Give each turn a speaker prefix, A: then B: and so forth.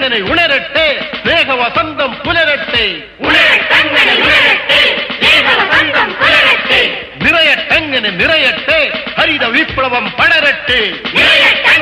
A: ഉണരട്ടങ്ങനെ ഉണരട്ടെ സ്നേഹവസന്തം പുലരട്ടെ നിറയട്ടങ്ങനെ നിറയട്ടെ ഹരിത വിപ്ലവം പടരട്ടെ